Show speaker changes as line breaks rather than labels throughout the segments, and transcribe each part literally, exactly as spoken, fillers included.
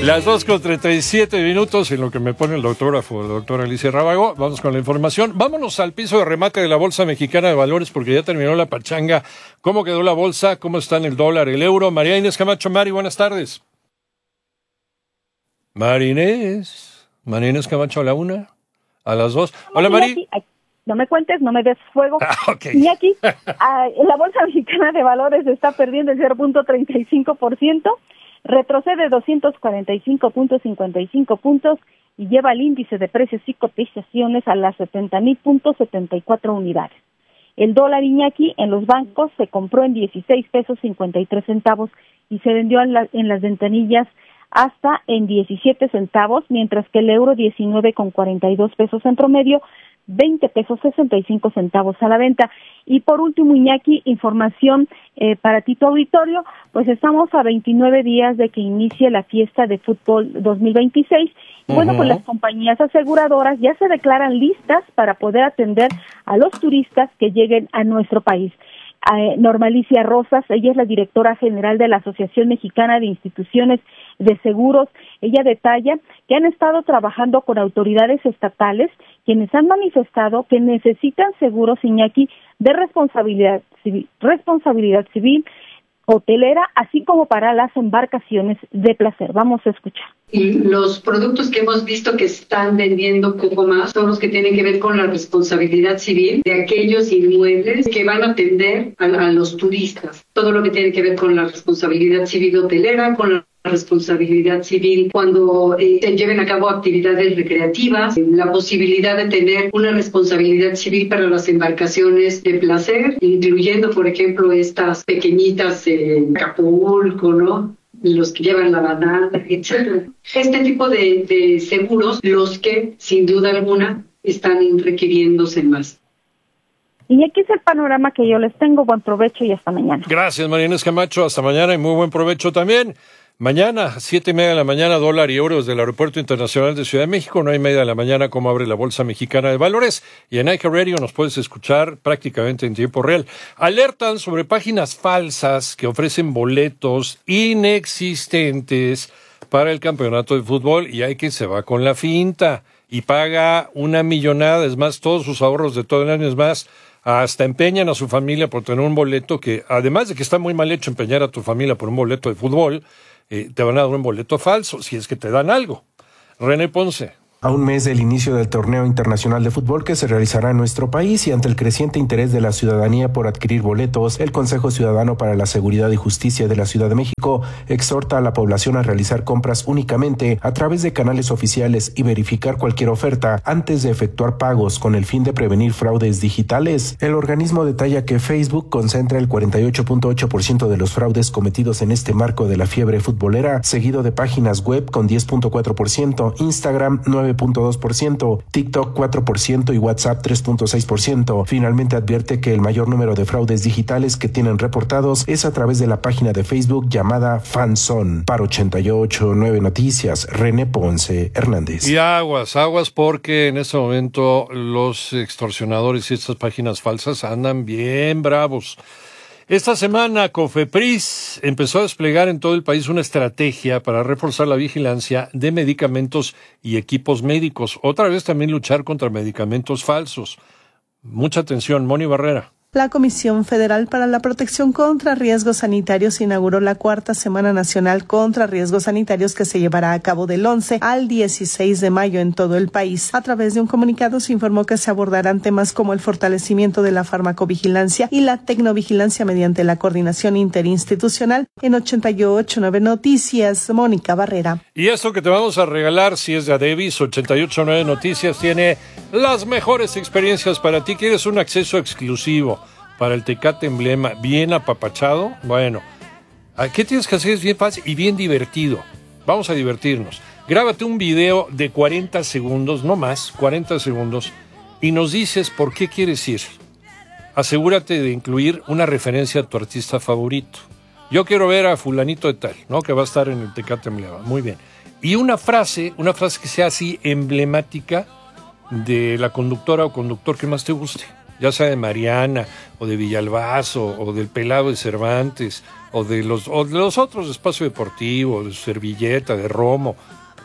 Las dos con treinta y siete minutos, en lo que me pone el doctógrafo, el doctor Alicia Rábago. Vamos con la información. Vámonos al piso de remate de la Bolsa Mexicana de Valores, porque ya terminó la pachanga. ¿Cómo quedó la bolsa? ¿Cómo están el dólar, el euro? María Inés Camacho. Mari, buenas tardes. María Inés. María Inés Camacho a la una, a las dos. Hola, Mari.
No me cuentes, no me des fuego.
Ah, okay.
Y aquí, ah, la Bolsa Mexicana de Valores está perdiendo el cero punto treinta y cinco por ciento. Retrocede doscientos cuarenta y cinco punto cincuenta y cinco puntos y lleva el índice de precios y cotizaciones a las setenta mil punto setenta y cuatro unidades. El dólar, Iñaki, en los bancos se compró en dieciséis pesos cincuenta y tres centavos y se vendió en, la, en las ventanillas hasta en diecisiete centavos, mientras que el euro diecinueve con cuarenta y dos pesos en promedio, veinte pesos sesenta y cinco centavos a la venta. Y por último, Iñaki, información eh, para ti, tu auditorio, pues estamos a veintinueve días de que inicie la fiesta de fútbol dos mil veintiséis. Y uh-huh. Bueno, pues las compañías aseguradoras ya se declaran listas para poder atender a los turistas que lleguen a nuestro país. Eh, Normalicia Rosas, ella es la directora general de la Asociación Mexicana de Instituciones de Seguros. Ella detalla que han estado trabajando con autoridades estatales, quienes han manifestado que necesitan seguros, Iñaki, de responsabilidad civil, responsabilidad civil, hotelera, así como para las embarcaciones de placer. Vamos a escuchar.
Y los productos que hemos visto que están vendiendo poco más son los que tienen que ver con la responsabilidad civil de aquellos inmuebles que van a atender a, a los turistas. Todo lo que tiene que ver con la responsabilidad civil hotelera, con la responsabilidad civil cuando eh, se lleven a cabo actividades recreativas, la posibilidad de tener una responsabilidad civil para las embarcaciones de placer, incluyendo, por ejemplo, estas pequeñitas en Acapulco, ¿no? Los que llevan la banana, etcétera. Este tipo de, de seguros, los que, sin duda alguna, están requiriéndose más.
Y aquí es el panorama que yo les tengo. Buen provecho y hasta mañana.
Gracias, María Inés Camacho. Hasta mañana y muy buen provecho también. Mañana, siete y media de la mañana, dólar y euro desde el Aeropuerto Internacional de Ciudad de México. Nueve y media de la mañana, cómo abre la Bolsa Mexicana de Valores. Y en iHeart Radio nos puedes escuchar prácticamente en tiempo real. Alertan sobre páginas falsas que ofrecen boletos inexistentes para el campeonato de fútbol. Y hay quien se va con la finta y paga una millonada. Es más, todos sus ahorros de todo el año, es más, hasta empeñan a su familia por tener un boleto que, además de que está muy mal hecho empeñar a tu familia por un boleto de fútbol, Eh, te van a dar un boleto falso, si es que te dan algo. René Ponce.
A un mes del inicio del torneo internacional de fútbol que se realizará en nuestro país y ante el creciente interés de la ciudadanía por adquirir boletos, el Consejo Ciudadano para la Seguridad y Justicia de la Ciudad de México exhorta a la población a realizar compras únicamente a través de canales oficiales y verificar cualquier oferta antes de efectuar pagos con el fin de prevenir fraudes digitales. El organismo detalla que Facebook concentra el cuarenta y ocho punto ocho por ciento de los fraudes cometidos en este marco de la fiebre futbolera, seguido de páginas web con diez punto cuatro por ciento, Instagram nueve punto dos por ciento, TikTok cuatro por ciento y WhatsApp tres punto seis por ciento. Finalmente advierte que el mayor número de fraudes digitales que tienen reportados es a través de la página de Facebook llamada Fanzone. Para ochenta y ocho punto nueve Noticias, René Ponce Hernández.
Y aguas, aguas porque en este momento los extorsionadores y estas páginas falsas andan bien bravos. Esta semana COFEPRIS empezó a desplegar en todo el país una estrategia para reforzar la vigilancia de medicamentos y equipos médicos. Otra vez también luchar contra medicamentos falsos. Mucha atención, Moni Barrera.
La Comisión Federal para la Protección contra Riesgos Sanitarios inauguró la cuarta Semana Nacional contra Riesgos Sanitarios que se llevará a cabo del once al dieciséis de mayo en todo el país. A través de un comunicado se informó que se abordarán temas como el fortalecimiento de la farmacovigilancia y la tecnovigilancia mediante la coordinación interinstitucional. En ochenta y ocho punto nueve Noticias, Mónica Barrera.
Y esto que te vamos a regalar, si es de Adebis, ochenta y ocho punto nueve Noticias tiene las mejores experiencias para ti. ¿Quieres un acceso exclusivo para el Tecate Emblema bien apapachado? Bueno, ¿qué tienes que hacer? Es bien fácil y bien divertido. Vamos a divertirnos. Grábate un video de cuarenta segundos, no más, cuarenta segundos, y nos dices por qué quieres ir. Asegúrate de incluir una referencia a tu artista favorito. Yo quiero ver a fulanito de tal, ¿no? Que va a estar en el Tecate Emblema. Muy bien. Y una frase, una frase que sea así emblemática de la conductora o conductor que más te guste. ya sea de Mariana, o de Villalbazo, o del Pelado de Cervantes, o de los, o de los otros de Espacio Deportivo, de Servilleta, de Romo,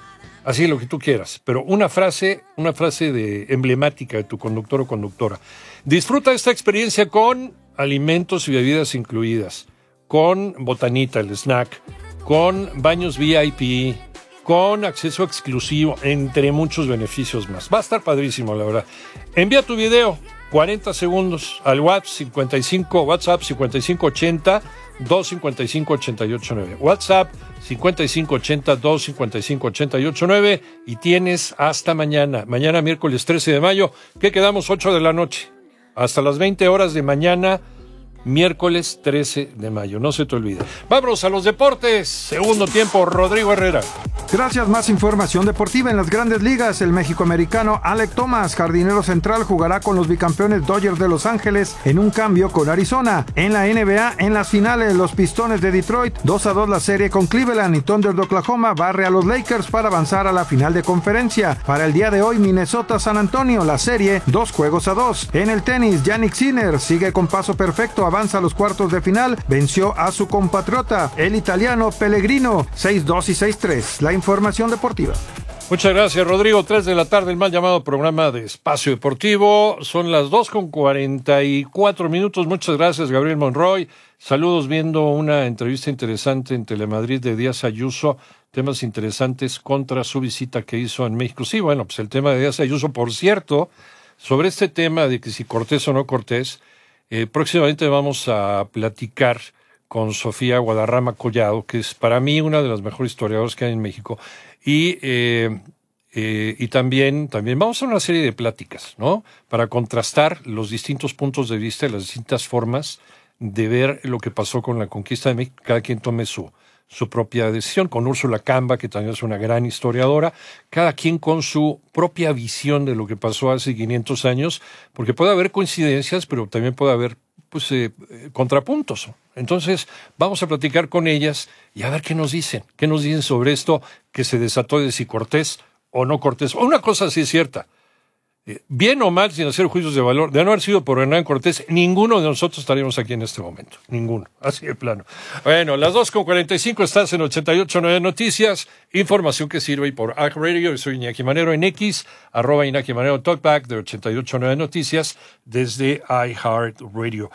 así lo que tú quieras, pero una frase, una frase de emblemática de tu conductor o conductora. Disfruta esta experiencia con alimentos y bebidas incluidas, con botanita, el snack, con baños V I P, con acceso exclusivo, entre muchos beneficios más. Va a estar padrísimo, la verdad. Envía tu video, cuarenta segundos, al WhatsApp cincuenta y cinco, WhatsApp cincuenta y cinco ochenta, dos cincuenta y cinco ochenta y ocho nueve. WhatsApp cincuenta y cinco ochenta, dos cincuenta y cinco ochenta y ocho nueve y tienes hasta mañana, mañana miércoles trece de mayo, que quedamos ocho de la noche, hasta las veinte horas de mañana, miércoles trece de mayo, no se te olvide. Vámonos a los deportes, segundo tiempo, Rodrigo Herrera.
Gracias, más información deportiva en las grandes ligas. El mexicoamericano Alek Thomas, jardinero central, jugará con los bicampeones Dodgers de Los Ángeles en un cambio con Arizona. En la N B A, en las finales, los Pistones de Detroit, dos a dos la serie con Cleveland, y Thunder de Oklahoma barre a los Lakers para avanzar a la final de conferencia. Para el día de hoy, Minnesota-San Antonio, la serie dos juegos a dos. En el tenis, Jannik Sinner sigue con paso perfecto, avanza a los cuartos de final, venció a su compatriota, el italiano Pellegrino, seis dos y seis tres. La información deportiva.
Muchas gracias, Rodrigo. Tres de la tarde, el mal llamado programa de Espacio Deportivo. Son las dos con cuarenta y cuatro minutos. Muchas gracias, Gabriel Monroy. Saludos, viendo una entrevista interesante en Telemadrid de Díaz Ayuso. Temas interesantes contra su visita que hizo en México. Sí, bueno, pues el tema de Díaz Ayuso, por cierto, sobre este tema de que si Cortés o no Cortés, eh, próximamente vamos a platicar con Sofía Guadarrama Collado, que es para mí una de las mejores historiadoras que hay en México, y eh, eh, y también, también vamos a hacer una serie de pláticas, ¿no? Para contrastar los distintos puntos de vista y las distintas formas de ver lo que pasó con la conquista de México. Cada quien tome su, su propia decisión, con Úrsula Camba, que también es una gran historiadora, cada quien con su propia visión de lo que pasó hace quinientos años, porque puede haber coincidencias, pero también puede haber pues eh, contrapuntos. Entonces vamos a platicar con ellas y a ver qué nos dicen, qué nos dicen sobre esto que se desató de si Cortés o no Cortés. Una cosa sí es cierta, eh, bien o mal, sin hacer juicios de valor, de no haber sido por Hernán Cortés, ninguno de nosotros estaríamos aquí en este momento, ninguno, así de plano. Bueno, las dos con cuarenta y cinco, estás en ochenta y ocho punto nueve Noticias, información que sirve por A J Radio. Yo soy Iñaki Manero en X, arroba Iñaki Manero Talkback de ochenta y ocho punto nueve Noticias desde iHeartRadio.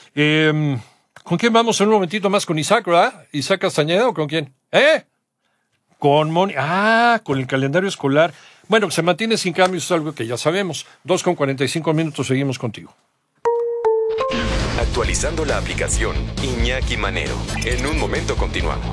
Eh, ¿Con quién vamos en un momentito más? Con Isaac, ¿verdad? ¿Isaac Castañeda o con quién? ¿Eh? Con Moni. Ah, con el calendario escolar. Bueno, que se mantiene sin cambios es algo que ya sabemos. dos con cuarenta y cinco minutos, seguimos contigo.
Actualizando la aplicación Iñaki Manero. En un momento continuamos.